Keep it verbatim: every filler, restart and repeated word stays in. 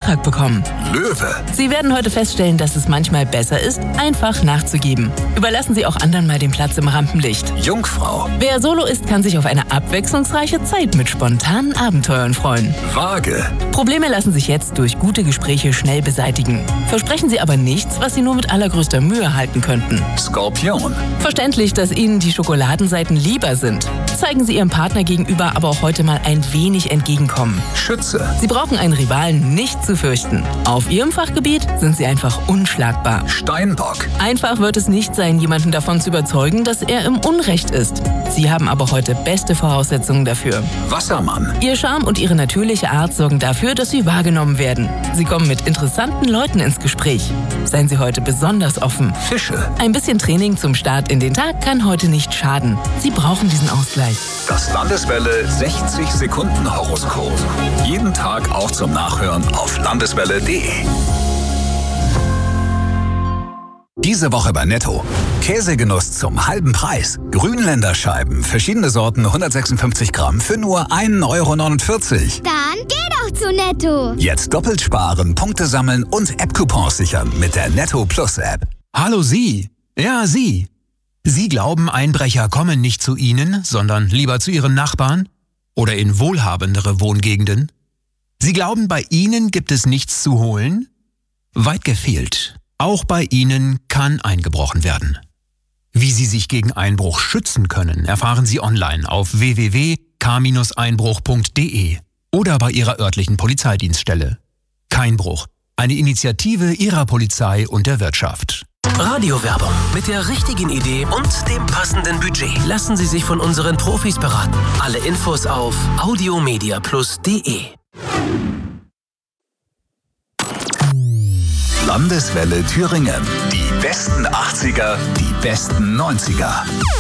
Auftrag bekommen. Löwe. Sie werden heute feststellen, dass es manchmal besser ist, einfach nachzugeben. Überlassen Sie auch anderen mal den Platz im Rampenlicht. Jungfrau. Wer Solo ist, kann sich auf eine abwechslungsreiche Zeit mit spontanen Abenteuern freuen. Waage. Probleme lassen sich jetzt durch gute Gespräche schnell beseitigen. Versprechen Sie aber nichts, was Sie nur mit allergrößter Mühe halten könnten. Skorpion. Verständlich, dass Ihnen die Schokoladenseiten lieber sind. Zeigen Sie Ihrem Partner gegenüber aber auch heute mal ein wenig Entgegenkommen. Schütze. Sie brauchen einen Rivalen nicht zu fürchten. Auf Ihrem Fachgebiet sind Sie einfach unschlagbar. Steinbock. Einfach wird es nicht sein, jemanden davon zu überzeugen, dass er im Unrecht ist. Sie haben aber heute beste Voraussetzungen dafür. Wassermann. Ihr Charme und Ihre natürliche Art sorgen dafür, dass Sie wahrgenommen werden. Sie kommen mit interessanten Leuten ins Gespräch. Seien Sie heute besonders offen. Fische. Ein bisschen Training zum Start in den Tag kann heute nicht schaden. Sie brauchen diesen Ausgleich. Das Landeswelle sechzig Sekunden Horoskop. Jeden Tag auch zum Nachhören auf landeswelle punkt de. Diese Woche bei Netto. Käsegenuss zum halben Preis. Grünländerscheiben, verschiedene Sorten, hundertsechsundfünfzig Gramm für nur ein Euro neunundvierzig. Dann geh doch zu Netto. Jetzt doppelt sparen, Punkte sammeln und App-Coupons sichern mit der Netto Plus App. Hallo Sie. Ja, Sie. Sie glauben, Einbrecher kommen nicht zu Ihnen, sondern lieber zu Ihren Nachbarn? Oder in wohlhabendere Wohngegenden? Sie glauben, bei Ihnen gibt es nichts zu holen? Weit gefehlt. Auch bei Ihnen kann eingebrochen werden. Wie Sie sich gegen Einbruch schützen können, erfahren Sie online auf w w w punkt k einbruch punkt de oder bei Ihrer örtlichen Polizeidienststelle. Keinbruch, eine Initiative Ihrer Polizei und der Wirtschaft. Radiowerbung mit der richtigen Idee und dem passenden Budget. Lassen Sie sich von unseren Profis beraten. Alle Infos auf audiomediaplus punkt de. Landeswelle Thüringen. Die besten achtziger, die besten neunziger.